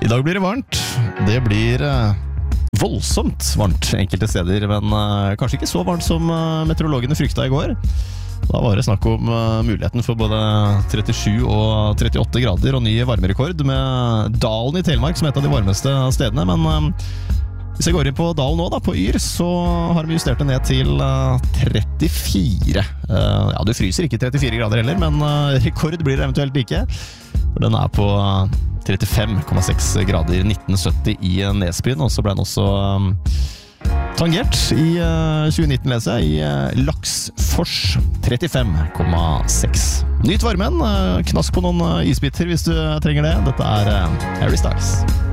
I dag blir det varmt. Det blir voldsomt varmt enkelte steder, men kanskje ikke så varmt som meteorologene frykta I går. Da var det snakk om muligheten for både 37 og 38 grader og ny varmerekord med Dalen I Telemark som et av de varmeste stedene, men hvis jeg går inn på Dalen nå da, på Yr, så har vi justert det ned til 34. Ja, du fryser ikke 34 grader heller, men rekord blir det eventuelt ikke. For den på 35,6 grader 1970 I Nesbyen, og så ble den også tangert I 2019 leser jeg I Laksfors 35,6. Nyt varmen, knask på noen isbiter hvis du trenger det. Dette Harry Styles.